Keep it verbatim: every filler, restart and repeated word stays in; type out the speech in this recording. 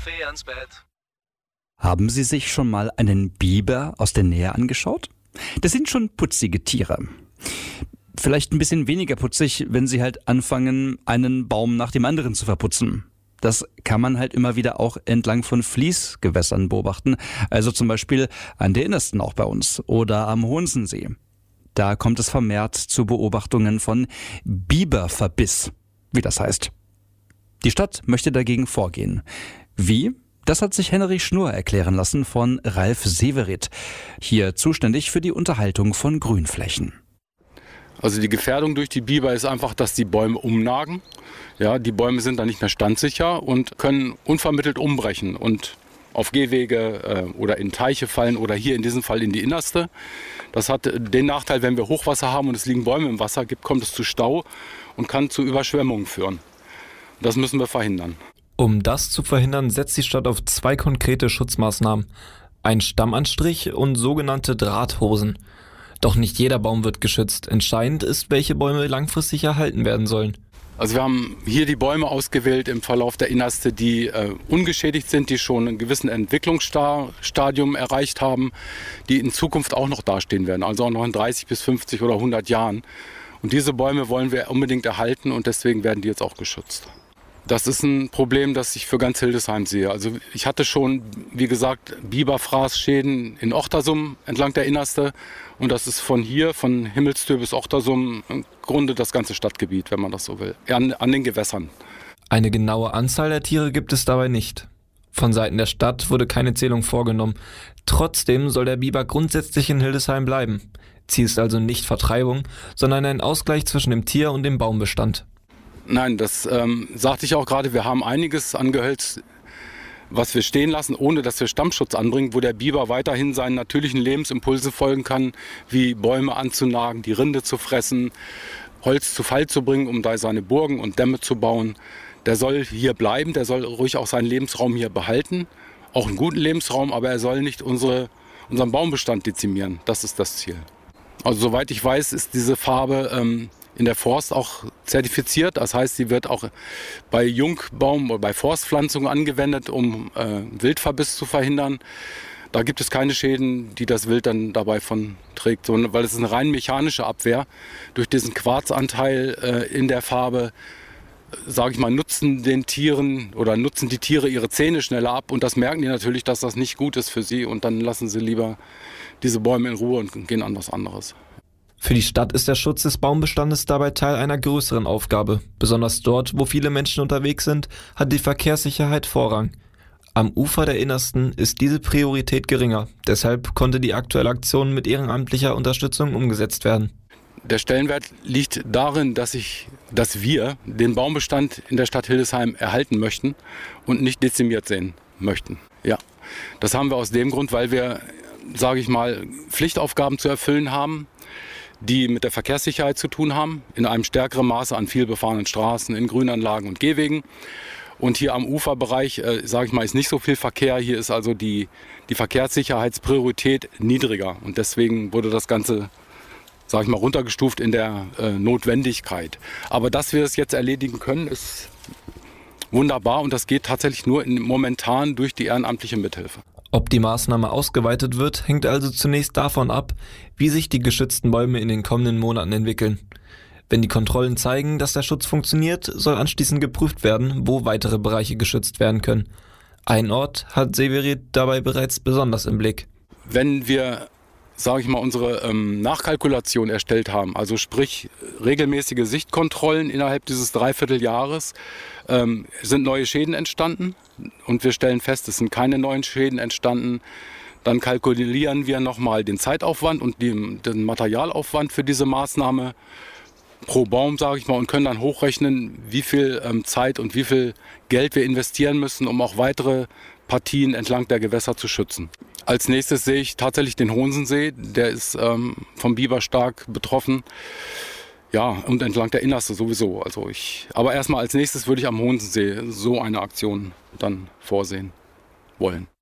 Kaffee ans Bett. Haben Sie sich schon mal einen Biber aus der Nähe angeschaut? Das sind schon putzige Tiere. Vielleicht ein bisschen weniger putzig, wenn sie halt anfangen, einen Baum nach dem anderen zu verputzen. Das kann man halt immer wieder auch entlang von Fließgewässern beobachten, also zum Beispiel an der Innersten auch bei uns oder am Hohensensee. Da kommt es vermehrt zu Beobachtungen von Biberverbiss, wie das heißt. Die Stadt möchte dagegen vorgehen. Wie? Das hat sich Henry Schnurr erklären lassen von Ralf Severit, hier zuständig für die Unterhaltung von Grünflächen. Also die Gefährdung durch die Biber ist einfach, dass die Bäume umnagen. Ja, die Bäume sind dann nicht mehr standsicher und können unvermittelt umbrechen und auf Gehwege äh, oder in Teiche fallen oder hier in diesem Fall in die Innerste. Das hat den Nachteil, wenn wir Hochwasser haben und es liegen Bäume im Wasser, gibt, kommt es zu Stau und kann zu Überschwemmungen führen. Das müssen wir verhindern. Um das zu verhindern, setzt die Stadt auf zwei konkrete Schutzmaßnahmen. Ein Stammanstrich und sogenannte Drahthosen. Doch nicht jeder Baum wird geschützt. Entscheidend ist, welche Bäume langfristig erhalten werden sollen. Also wir haben hier die Bäume ausgewählt im Verlauf der Innerste, die äh, ungeschädigt sind, die schon einen gewissen Entwicklungsstadium erreicht haben, die in Zukunft auch noch dastehen werden, also auch noch in dreißig bis fünfzig oder hundert Jahren. Und diese Bäume wollen wir unbedingt erhalten und deswegen werden die jetzt auch geschützt. Das ist ein Problem, das ich für ganz Hildesheim sehe. Also ich hatte schon, wie gesagt, Biberfraßschäden in Ochtersum entlang der Innerste. Und das ist von hier, von Himmelstür bis Ochtersum, im Grunde das ganze Stadtgebiet, wenn man das so will, an, an den Gewässern. Eine genaue Anzahl der Tiere gibt es dabei nicht. Von Seiten der Stadt wurde keine Zählung vorgenommen. Trotzdem soll der Biber grundsätzlich in Hildesheim bleiben. Ziel ist also nicht Vertreibung, sondern ein Ausgleich zwischen dem Tier- und dem Baumbestand. Nein, das ähm, sagte ich auch gerade. Wir haben einiges an Gehölz, was wir stehen lassen, ohne dass wir Stammschutz anbringen, wo der Biber weiterhin seinen natürlichen Lebensimpulsen folgen kann, wie Bäume anzunagen, die Rinde zu fressen, Holz zu Fall zu bringen, um da seine Burgen und Dämme zu bauen. Der soll hier bleiben, der soll ruhig auch seinen Lebensraum hier behalten, auch einen guten Lebensraum, aber er soll nicht unsere, unseren Baumbestand dezimieren. Das ist das Ziel. Also soweit ich weiß, ist diese Farbe ähm, in der Forst auch zertifiziert. Das heißt, sie wird auch bei Jungbaum- oder bei Forstpflanzungen angewendet, um äh, Wildverbiss zu verhindern. Da gibt es keine Schäden, die das Wild dann dabei von trägt, sondern weil es ist eine rein mechanische Abwehr. Durch diesen Quarzanteil äh, in der Farbe, sage ich mal, nutzen den Tieren oder nutzen die Tiere ihre Zähne schneller ab. Und das merken die natürlich, dass das nicht gut ist für sie. Und dann lassen sie lieber diese Bäume in Ruhe und gehen an was anderes. Für die Stadt ist der Schutz des Baumbestandes dabei Teil einer größeren Aufgabe. Besonders dort, wo viele Menschen unterwegs sind, hat die Verkehrssicherheit Vorrang. Am Ufer der Innersten ist diese Priorität geringer. Deshalb konnte die aktuelle Aktion mit ehrenamtlicher Unterstützung umgesetzt werden. Der Stellenwert liegt darin, dass, ich, dass wir den Baumbestand in der Stadt Hildesheim erhalten möchten und nicht dezimiert sehen möchten. Ja, das haben wir aus dem Grund, weil wir, sage ich mal, Pflichtaufgaben zu erfüllen haben, die mit der Verkehrssicherheit zu tun haben, in einem stärkeren Maße an vielbefahrenen Straßen, in Grünanlagen und Gehwegen. Und hier am Uferbereich, äh, sage ich mal, ist nicht so viel Verkehr. Hier ist also die, die Verkehrssicherheitspriorität niedriger. Und deswegen wurde das Ganze, sage ich mal, runtergestuft in der äh, Notwendigkeit. Aber dass wir es jetzt erledigen können, ist wunderbar. Und das geht tatsächlich nur in, momentan durch die ehrenamtliche Mithilfe. Ob die Maßnahme ausgeweitet wird, hängt also zunächst davon ab, wie sich die geschützten Bäume in den kommenden Monaten entwickeln. Wenn die Kontrollen zeigen, dass der Schutz funktioniert, soll anschließend geprüft werden, wo weitere Bereiche geschützt werden können. Ein Ort hat Severit dabei bereits besonders im Blick. Wenn wir, sage ich mal, unsere ähm, Nachkalkulation erstellt haben, also sprich regelmäßige Sichtkontrollen innerhalb dieses Dreivierteljahres, ähm, sind neue Schäden entstanden und wir stellen fest, es sind keine neuen Schäden entstanden. Dann kalkulieren wir nochmal den Zeitaufwand und den, den Materialaufwand für diese Maßnahme pro Baum, sage ich mal, und können dann hochrechnen, wie viel ähm, Zeit und wie viel Geld wir investieren müssen, um auch weitere Partien entlang der Gewässer zu schützen. Als nächstes sehe ich tatsächlich den Hohensensee, der ist ähm, vom Biber stark betroffen. Ja, und entlang der Innerste sowieso. Also ich, aber erstmal als nächstes würde ich am Hohensensee so eine Aktion dann vorsehen wollen.